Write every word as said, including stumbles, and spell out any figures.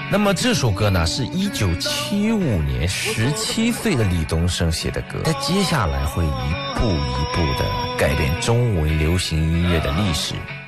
那么这首歌呢，是一九七五年十七岁的李宗盛写的歌，他接下来会一步一步的改变中文流行音乐的历史。